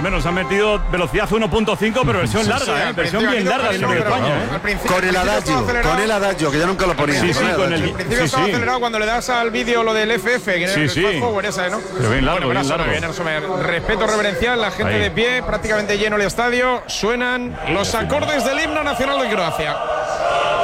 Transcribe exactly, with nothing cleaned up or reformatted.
lo menos han metido velocidad uno punto cinco, pero versión larga, sí, sí, ¿eh? Versión bien larga del Himno de España, ¿eh? Con el adagio, con el adagio, que ya nunca lo ponía. Sí, sí, con el. Al principio Sí, estaba sí. acelerado cuando le das al vídeo lo del F F, que Sí, era sí. el Fast Forward esa, ¿no? Pero bien largo, bueno, bien suena largo. bien, suena bien. Respeto reverencial, la gente Ahí. de pie, prácticamente lleno el estadio. Suenan los acordes del himno nacional de Croacia.